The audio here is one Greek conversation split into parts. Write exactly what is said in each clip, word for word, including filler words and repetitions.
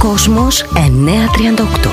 Κόσμος εννιακόσια τριάντα οκτώ.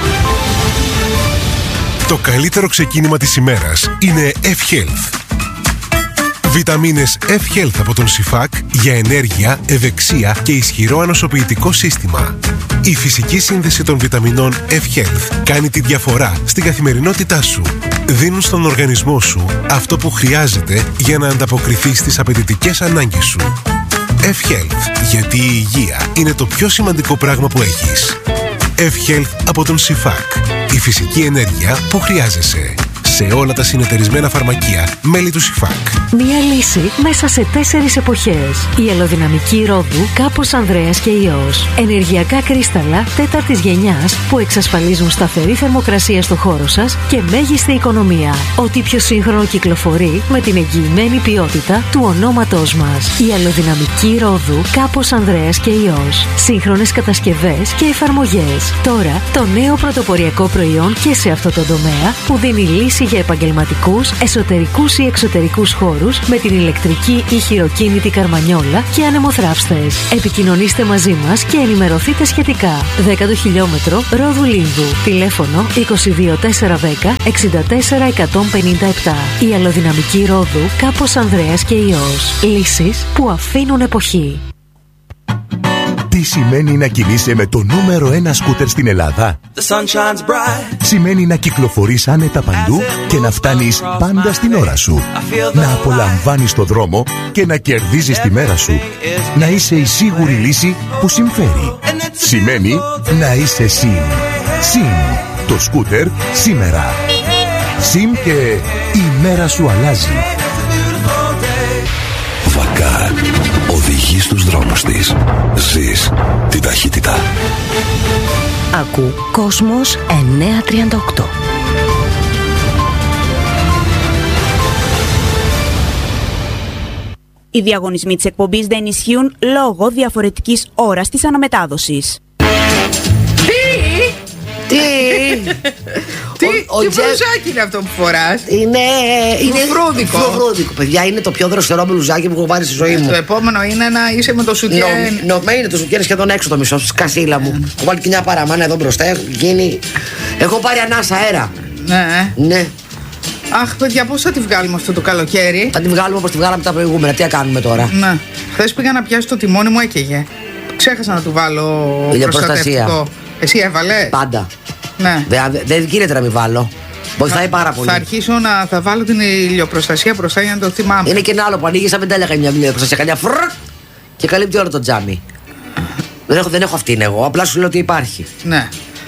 Το καλύτερο ξεκίνημα της ημέρας είναι F-Health. Βιταμίνες F-Health από τον Σιφάκ για ενέργεια, ευεξία και ισχυρό ανοσοποιητικό σύστημα. Η φυσική σύνδεση των βιταμινών F-Health κάνει τη διαφορά στην καθημερινότητά σου. Δίνουν στον οργανισμό σου αυτό που χρειάζεται για να ανταποκριθεί στις απαιτητικές ανάγκες σου. F-Health, γιατί η υγεία είναι το πιο σημαντικό πράγμα που έχεις. F-Health από τον Σιφάκ. Η φυσική ενέργεια που χρειάζεσαι. Σε όλα τα συνεταιρισμένα φαρμακεία, μέλη του Σιφάκ. Μία λύση μέσα σε τέσσερις εποχές. Η ελαιοδυναμική ρόδου Κάπος Ανδρέας και Υιός. Ενεργειακά κρίσταλα τέταρτης γενιάς που εξασφαλίζουν σταθερή θερμοκρασία στο χώρο σας και μέγιστη οικονομία. Ό,τι πιο σύγχρονο κυκλοφορεί με την εγγυημένη ποιότητα του ονόματός μας. Η ελαιοδυναμική ρόδου Κάπος Ανδρέας και Υιός. Σύγχρονες κατασκευές και εφαρμογές. Τώρα το νέο πρωτοποριακό προϊόν και σε αυτό το τομέα που δίνει λύση για επαγγελματικούς, εσωτερικούς ή εξωτερικούς χώρους με την ηλεκτρική ή χειροκίνητη καρμανιόλα και ανεμοθράυστες. Επικοινωνήστε μαζί μας και ενημερωθείτε σχετικά. δέκατο χιλιόμετρο Ρόδου Λίνδου. Τηλέφωνο είκοσι δύο τετρακόσια δέκα εξήντα τέσσερα εκατόν πενήντα επτά. Η αλλοδυναμική Ρόδου Κάπος Ανδρέας και Υιός. Λύσεις που αφήνουν εποχή. Τι σημαίνει να κινείσαι με το νούμερο ένα σκούτερ στην Ελλάδα? Σημαίνει να κυκλοφορείς άνετα παντού και να φτάνεις πάντα στην ώρα σου. Να απολαμβάνεις το δρόμο και να κερδίζεις τη μέρα σου. Να είσαι η σίγουρη λύση που συμφέρει. Σημαίνει να είσαι ΣΥΜ. ΣΥΜ. Το σκούτερ σήμερα. ΣΥΜ και η μέρα σου αλλάζει. Βακάρ. Οδηγεί στους δρόμους της. Ζεις την ταχύτητα. Ακού Κόσμος εννιακόσια τριάντα οκτώ. Οι διαγωνισμοί της εκπομπής δεν ισχύουν λόγω διαφορετικής ώρας της αναμετάδοσης. Τι! Τι, ο, ο τι Τζε... μπλουζάκι είναι αυτό που φοράς? Είναι. Είναι φρούδικο. Φρούδικο, παιδιά, είναι το πιο δροσερό μπλουζάκι που έχω πάρει στη ζωή μου. Το επόμενο είναι να είσαι με το σουτιέν. Νο, νο, είναι το σουτιέν σχεδόν έξω το μισό, στη σκασίλα μου. Έχω βάλει και μια παραμάνα εδώ μπροστά. Έχω γίνει. Έχω πάρει ανάσα αέρα. Ναι. Ναι. Αχ, παιδιά, πώς θα τη βγάλουμε αυτό το καλοκαίρι? Θα τη βγάλουμε όπως τη βγάλαμε τα προηγούμενα. Τι θα κάνουμε τώρα? Ναι. Χθες πήγα να πιάσει το τιμόνι μου, έκαιγε. Ξέχασα να του βάλω προστατευτικό. Εσύ έβαλες? Πάντα. Ναι. Δεν δε γίνεται να μην βάλω. Βοηθάει πάρα πολύ. Θα αρχίσω να θα βάλω την ηλιοπροστασία μπροστά για να το θυμάμαι. Είναι και ένα άλλο που ανοίγει σαν πεντάλια μια ηλιοπροστασία. Κάνει φρρρ και καλύπτει όλο το τζάμι. Δεν έχω, δεν έχω αυτήν εγώ. Απλά σου λέω ότι υπάρχει. Ναι.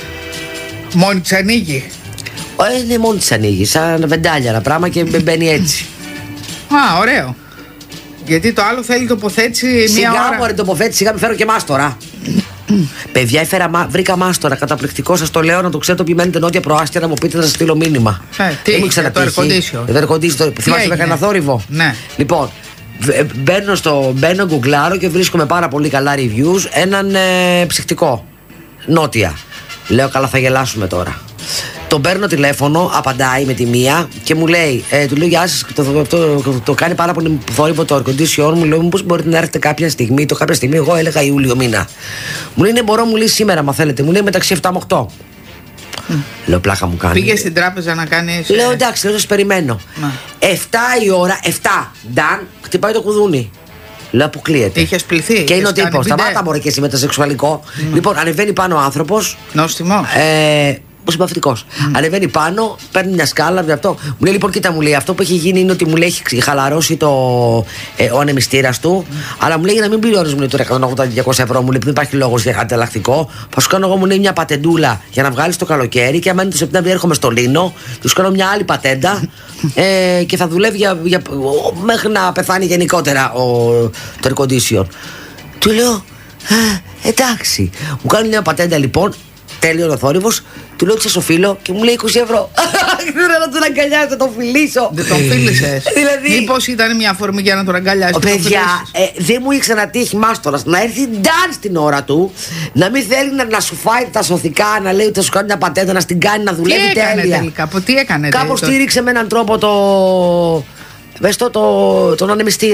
Μόνη της ανοίγει. Ε, ναι, μόνη της ανοίγει. Σαν βεντάλια ένα πράγμα και μπαίνει έτσι. Α, ωραίο. Γιατί το άλλο θέλει τοποθέτηση μία σιγά, ώρα. Σιγά μωρέ τοποθέτηση, σιγά μην φέρω και μάστορα. Παιδιά, έφερα, βρήκα μάστορα, καταπληκτικό, σας το λέω να το ξέρετε. Ποιοι μένετε νότια προάστια να μου πείτε να σας στείλω μήνυμα. Ε, τι, δεν το air condition. Το air condition, θυμάσαι με κανένα θόρυβο. Ναι. Λοιπόν, μπαίνω στο μπαίνω γκουγκλάρω και βρίσκομαι πάρα πολύ καλά reviews. Έναν ε, ψυχτικό νότια. Λέω καλά, θα γελάσουμε τώρα. Τον παίρνω τηλέφωνο, απαντάει με τη μία και μου λέει, ε, του λέω γεια σας, το, το, το, το, το κάνει πάρα πολύ θόρυβο το air condition. Μου λέει, μήπως μπορείτε να έρθετε κάποια στιγμή? Το κάποια στιγμή, εγώ έλεγα Ιούλιο μήνα. Μου λέει, ναι, μπορώ, μου λέει σήμερα, μα θέλετε. Μου λέει μεταξύ εφτά με οκτώ. Mm. Λέω, πλάκα μου κάνει. Πήγε στην τράπεζα να κάνει. Λέω, εντάξει, λέω, σας περιμένω. Mm. εφτά η ώρα, εφτά, νταν, χτυπάει το κουδούνι. Λέω, αποκλείεται. Είχε πληθεί. Και είναι ο τύπος. Σταμάτα μωρέ και εσύ με το σεξουαλικό. Mm. Λοιπόν, ανεβαίνει πάνω ο άνθρωπος. Νόστιμο. Ε, ο συμπαθητικός. Mm. Ανεβαίνει πάνω, παίρνει μια σκάλα. Αυτό. Μου λέει λοιπόν, κοίτα, μου λέει, αυτό που έχει γίνει είναι ότι μου λέει έχει χαλαρώσει το, ε, ο ανεμιστήρας του. Mm. Αλλά μου λέει για να μην πληρώνεις, μου λέει τώρα εκατόν ογδόντα με διακόσια ευρώ, μου λέει, δεν υπάρχει λόγος για ανταλλακτικό. Θα σου κάνω εγώ, μου λέει, μια πατεντούλα για να βγάλεις το καλοκαίρι. Και άμα είναι το Σεπτέμβριο έρχομαι στο Λίνο, του κάνω μια άλλη πατέντα ε, και θα δουλεύει για, για, μέχρι να πεθάνει γενικότερα ο, το air condition. Του λέω, εντάξει. Μου κάνει μια πατέντα λοιπόν. Τέλειο ο θόρυβος, του λέω σας οφείλω και μου λέει είκοσι ευρώ. Δεν να τον αγκαλιάσω, να τον φιλήσω. Δεν τον φίλησες? Δηλαδή, μήπως ήταν μια αφορμή για να τον αγκαλιάσεις? Παιδιά, ε, δεν μου είχε ξανατύχει μάστορας να έρθει νταν στην ώρα του, να μην θέλει να, να σου φάει τα σωθικά, να λέει ότι θα σου κάνει μια πατέντα, να στην κάνει να δουλεύει τι έκανε τέλεια. Τελικά, τι έκανε? Κάπως στήριξε με έναν τρόπο το. Βες το, το, τον ανεμιστήρα.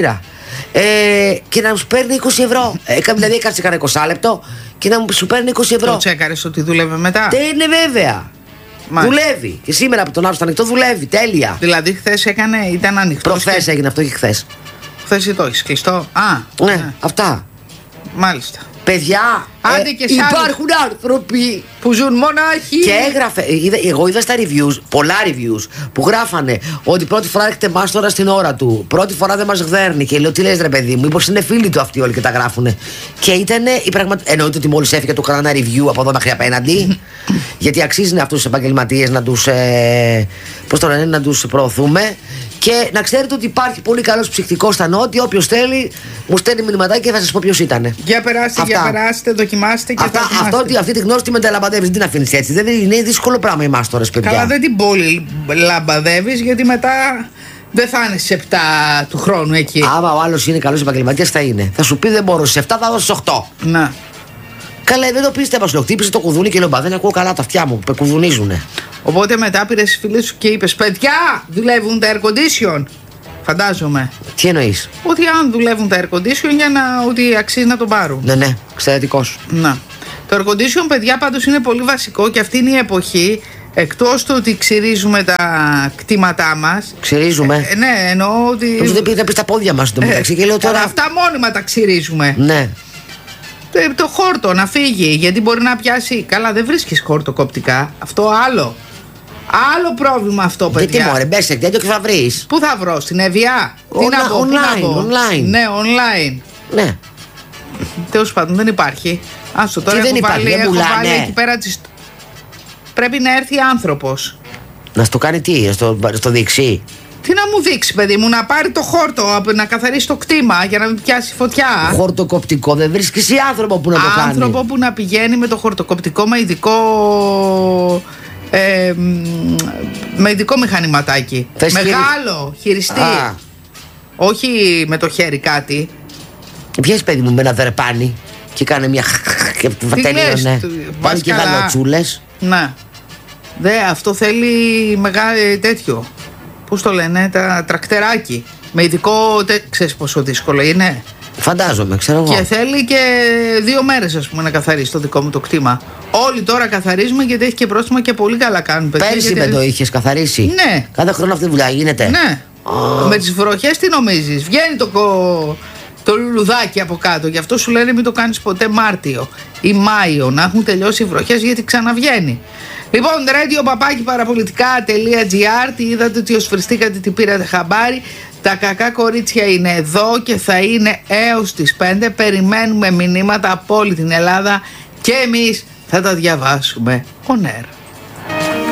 ε, και να σου παίρνει είκοσι ευρώ. Ε, δηλαδή έκατσε κανένα είκοσι λεπτό και να μου σου παίρνει είκοσι ευρώ. Το τσέκαρες ότι δούλευε μετά? Δεν είναι βέβαια. Μάλιστα. Δουλεύει. Και σήμερα από τον άλλο στο ανοιχτό δουλεύει. Τέλεια. Δηλαδή χθες έκανε, ήταν ανοιχτό. Προχθές και... έγινε αυτό και χθες. Χθες το έχεις κλειστό. Α, ναι, ναι, αυτά. Μάλιστα. Παιδιά, άντε και ε, υπάρχουν άνθρωποι που ζουν μονάχοι. Και έγραφε, είδα, εγώ είδα στα reviews, πολλά reviews που γράφανε ότι πρώτη φορά έρχεται μάστορα στην ώρα του, πρώτη φορά δεν μας γδέρνει. Και λέω, τι λες ρε παιδί μου, μήπως είναι φίλοι του αυτοί όλοι και τα γράφουνε. Και ήταν η πραγματικότητα. Εννοείται ότι μόλις έφυγε του έκανα ένα review από εδώ μέχρι απέναντι. Γιατί αξίζει αυτούς τους επαγγελματίες να τους, ε, πώς το λένε, να τους προωθούμε. Και να ξέρετε ότι υπάρχει πολύ καλός ψυχτικός στα Νότια. Όποιος θέλει, μου στέλνει μηνυματάκι και θα σας πω ποιος ήταν. Για περάστε, για περάστε, δοκιμάστε και αυτά, θα αυτό ότι αυτή τη γνώση τη μεταλαμπαδεύεις, δεν την αφήνεις έτσι. Δεν είναι δύσκολο πράγμα οι μάστορες, παιδιά. Καλά, δεν την πολύ λαμπαδεύεις, γιατί μετά δεν θα είναι σε επτά του χρόνου εκεί. Άμα ο άλλος είναι καλός επαγγελματίας, θα είναι. Θα σου πει δεν μπορώ σε επτά, θα δώσεις οκτώ. Να. Καλά, δεν το πίστευα, σου χτύπησε το κουδούνι και λέω μπα, δεν ακούω καλά τα αυτιά μου, κουδουνίζουνε. Οπότε μετά πήρες φίλες σου και είπες, παιδιά, δουλεύουν τα air condition. Φαντάζομαι. Τι εννοείς? Ότι αν δουλεύουν τα air condition, για να, ότι αξίζει να τον πάρουν. Ναι, ναι, εξαιρετικός. Να. Το air condition, παιδιά, πάντως είναι πολύ βασικό και αυτή είναι η εποχή. Εκτός του ότι ξυρίζουμε τα κτήματά μας. Ξυρίζουμε. Ε, ναι, εννοώ ότι. Νομίζω δεν πήγα να πει τα πόδια μας το μεταξύ. Ε, και λέω τώρα. Αυτά μόνιμα τα ξυρίζουμε. Ναι. Το, το χόρτο να φύγει, γιατί μπορεί να πιάσει. Καλά, δεν βρίσκεις χόρτο κοπτικά. Αυτό άλλο. Άλλο πρόβλημα αυτό, παιδιά. Γιατί μωρέ, μπες σε τέτοιο και θα βρεις. Πού θα βρω, στην Εβιά? Τι On, να πω, online, τι να πω. online. Ναι, online. Ναι. Τέλος πάντων, δεν υπάρχει. Άστο, τώρα τι έχω δεν βάλει, υπάρχει, έχω πουλάνε. βάλει εκεί πέρα τις... Πρέπει να έρθει άνθρωπος. Να στο κάνει τι, στο, στο δείξει. Τι να μου δείξει, παιδί μου, να πάρει το χόρτο, να καθαρίσει το κτήμα για να μην πιάσει φωτιά. Χορτοκοπτικό, δεν βρίσκεις ή άνθρωπο που να το κάνει. Άνθρωπο που να πηγαίνει με το χορτοκοπτικό με ειδικό. Ε, με ειδικό μηχανηματάκι. Θες Μεγάλο, χειριστή. Α. Όχι με το χέρι κάτι. Πιες παιδί μου με ένα δερπάνι και κάνε μια και τελείωνε. Πάλι και γαλοτσούλες. Ναι. Δε, αυτό θέλει μεγάλο τέτοιο. Πώς το λένε, τα τρακτεράκι. Με ειδικό. Τε... Ξέρεις πόσο δύσκολο είναι. Φαντάζομαι, ξέρω εγώ. Και θέλει και δύο μέρες, ας πούμε, να καθαρίσει το δικό μου το κτήμα. Όλοι τώρα καθαρίζουμε γιατί έχει και πρόστιμα και πολύ καλά κάνουν. Πέρσι γιατί... με το είχες καθαρίσει. Ναι. Κάθε χρόνο αυτή τη δουλειά γίνεται. Ναι. Oh. Με τις βροχές τι νομίζεις? Βγαίνει το, το λουλουδάκι από κάτω. Γι' αυτό σου λένε μην το κάνεις ποτέ Μάρτιο ή Μάιο, να έχουν τελειώσει οι βροχές, γιατί ξαναβγαίνει. Λοιπόν, radio παπάκι παραπολιτικά.gr. Τι είδατε, τι οσφριστήκατε, τι πήρατε χαμπάρι. Τα κακά κορίτσια είναι εδώ και θα είναι έως τις πέντε. Περιμένουμε μηνύματα από όλη την Ελλάδα και εμείς θα τα διαβάσουμε on air.